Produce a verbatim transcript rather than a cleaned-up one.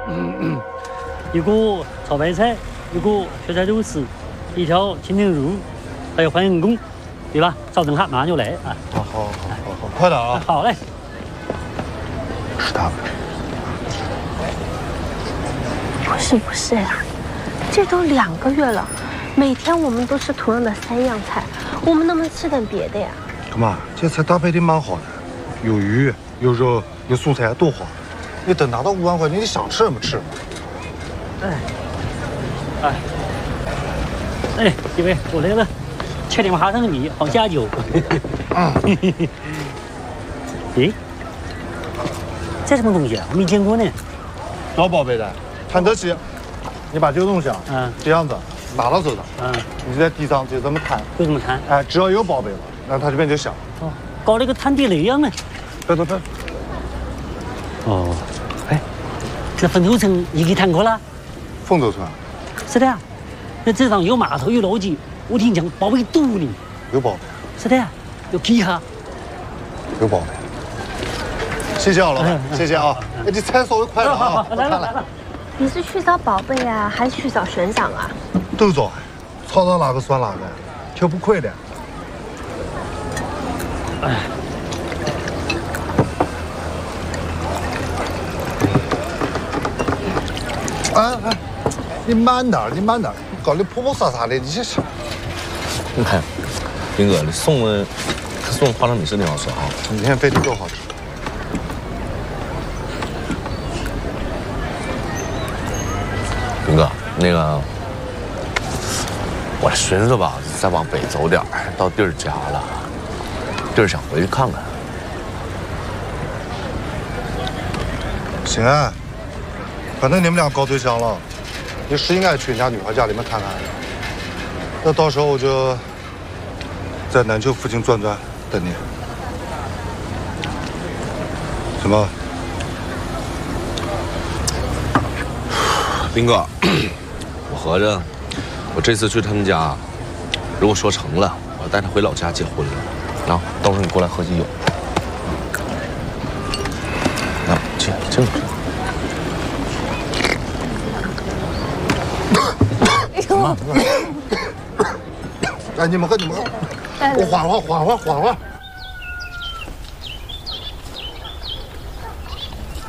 一个炒白菜，一个雪菜肉丝，一条清蒸肉，还有欢迎公，对吧？稍等下，马上就来啊！ 好好好好好，快点啊！ 好嘞。 是他们。 不是不是呀，这都两个月了，每天我们都吃同样的三样菜，我们能不能吃点别的呀？ 干嘛？这菜搭配的蛮好的，有鱼有肉有蔬菜，多好。你等拿到五万块钱，你想吃什么吃。 哎，哎，哎，几位，我来了，吃点花生米，好下酒。 啊， 咦，这什么东西啊？我没见过呢。 老宝贝的，看得起。你把这个东西啊，嗯，这样子拿到手上，嗯，你就在地上就这么摊， 就这么摊。 哎，只要有宝贝了，那它这边就响。 哦，搞了个摊地雷一样的。 别别别。 哦，哎，这凤头城你给摊过了？ 凤头城。 是的呀，那这上有码头有老街，我听讲宝贝多呢。 有宝贝。 是的呀，有皮哈。 有宝贝。谢谢啊，老板，谢谢啊。哎，这菜稍微快了啊， 来了来了。 你是去找宝贝啊，还是去找省长啊？ 都找，吵到哪个算哪个，挑不亏的。哎。哎哎，你慢点，你慢点，搞得泼泼洒洒的，你这是。 你看，林哥，你送的送花生米是挺好吃啊， 你看飞的多好吃。 林哥，那个，我寻思吧，再往北走点到弟儿家了，弟儿想回去看看。 行啊，反正你们俩搞对象了，你是应该去人家女孩家里面看看。那到时候我就在南丘附近转转，等你。什么？ 林哥，我合着，我这次去他们家，如果说成了，我带他回老家结婚了，啊，到时候你过来喝喜酒。那请请。 哎，你们喝，你们喝，我缓缓缓缓缓缓。